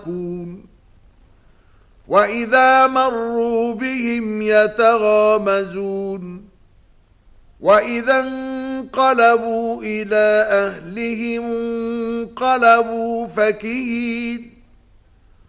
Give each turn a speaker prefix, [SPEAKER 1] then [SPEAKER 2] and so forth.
[SPEAKER 1] يضحكون وإذا مروا بهم يتغامزون وإذا انقلبوا إلى أهلهم انقلبوا فكهين